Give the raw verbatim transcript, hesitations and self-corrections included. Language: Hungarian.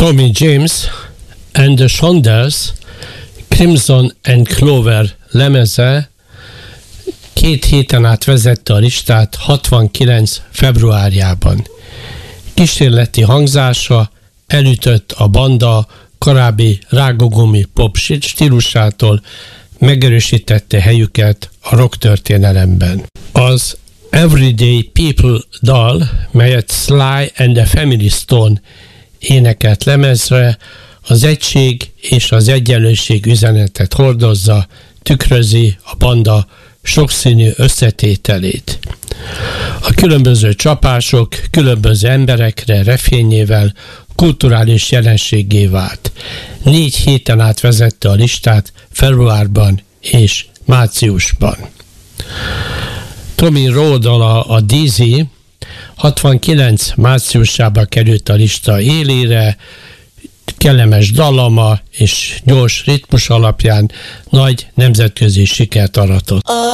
Tommy James and the Shondells Crimson and Clover lemeze két héten át vezette a listát hatvankilenc februárjában. Kísérleti hangzása elütött a banda korábbi rágógumi pop stílusától, megerősítette helyüket a rock történelemben. Az Everyday People dal, melyet Sly and the Family Stone énekelt lemezre, az egység és az egyenlőség üzenetet hordozza, tükrözi a banda sokszínű összetételét. A különböző csapások különböző emberekre refényével kulturális jelenséggé vált. Négy héten át vezette a listát februárban és márciusban. Tommy Roe dala, a Dizzy hatvankilenc márciusában került a lista élére, kellemes dallama és gyors ritmus alapján nagy nemzetközi sikert aratott.